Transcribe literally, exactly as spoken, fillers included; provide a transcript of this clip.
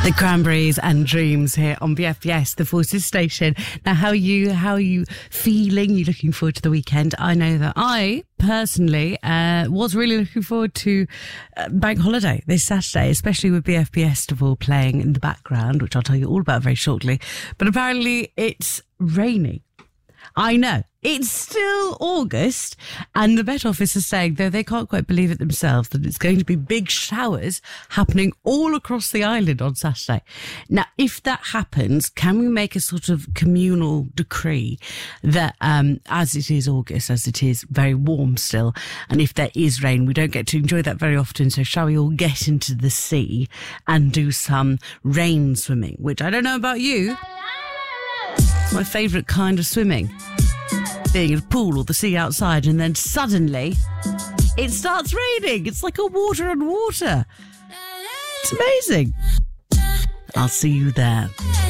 The Cranberries and Dreams here on B F B S, the Forces Station. Now, how are you? How are you feeling? You looking forward to the weekend? I know that I personally uh, was really looking forward to uh, Bank Holiday this Saturday, especially with B F B Estival playing in the background, which I'll tell you all about very shortly. But apparently, it's raining. I know. It's still August, and the Met Office is saying, though they can't quite believe it themselves, that it's going to be big showers happening all across the island on Saturday. Now, if that happens, can we make a sort of communal decree that um, as it is August, as it is very warm still, and if there is rain, we don't get to enjoy that very often, so shall we all get into the sea and do some rain swimming, which I don't know about you. It's my favourite kind of swimming. Being in a pool or the sea outside, and then suddenly it starts raining. It's like a water on water. It's amazing. I'll see you there.